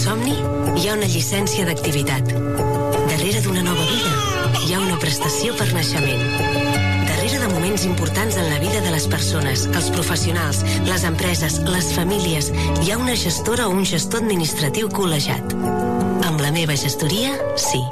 somni hi ha una llicència d'activitat. Darrere d'una nova vida hi ha una prestació per naixement. Darrere de moments importants en la vida de les persones, els professionals, les empreses, les famílies, hi ha una gestora o un gestor administratiu col·legiat. Amb la meva gestoria, sí.